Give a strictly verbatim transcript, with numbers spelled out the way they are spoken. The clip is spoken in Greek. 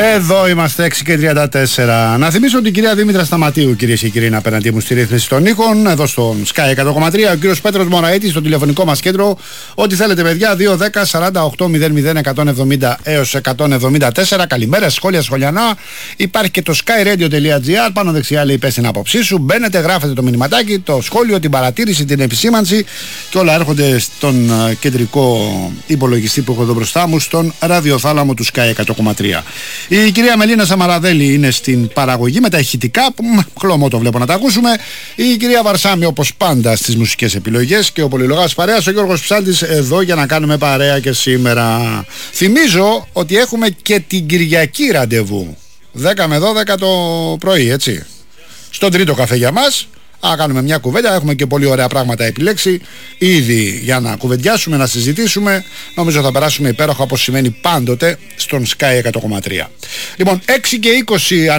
Εδώ είμαστε έξι και τριάντα τέσσερα. Να θυμίσω την κυρία Δήμητρα Σταματίου, κυρίες και κύριοι, είναι απέναντί μου στη ρύθμιση των ήχων. Εδώ στον Sky εκατό κόμμα τρία. Ο κύριος Πέτρος Μωραήτης στο τηλεφωνικό μας κέντρο. Ό,τι θέλετε, παιδιά. δύο δέκα σαράντα οκτώ μηδέν μηδέν εκατόν εβδομήντα έως εκατόν εβδομήντα τέσσερα. Καλημέρα, σχόλια, σχολιανά. Υπάρχει και το skyradio.gr. Πάνω δεξιά λέει: πες την άποψή σου. Μπαίνετε, γράφετε το μηνυματάκι, το σχόλιο, την παρατήρηση, την επισήμανση και όλα έρχονται στον κεντρικό υπολογιστή που έχω εδώ μπροστά μου, στον ραδιοθάλαμο του Sky εκατό κόμμα τρία. Η κυρία Μελίνα Σαμαραδέλη είναι στην παραγωγή με τα ηχητικά, που χλωμό το βλέπω να τα ακούσουμε. Η κυρία Βαρσάμι, όπως πάντα, στις μουσικές επιλογές και ο πολυλογάς παρέας, ο Γιώργος Ψάλτης, εδώ για να κάνουμε παρέα και σήμερα. Θυμίζω ότι έχουμε και την Κυριακή ραντεβού, δέκα με δώδεκα το πρωί, έτσι, στον τρίτο καφέ για μας. Α, κάνουμε μια κουβέντα, έχουμε και πολύ ωραία πράγματα επιλέξει ήδη για να κουβεντιάσουμε, να συζητήσουμε. Νομίζω θα περάσουμε υπέροχα, όπως σημαίνει πάντοτε, στον Sky εκατό κόμμα τρία. Λοιπόν, έξι και είκοσι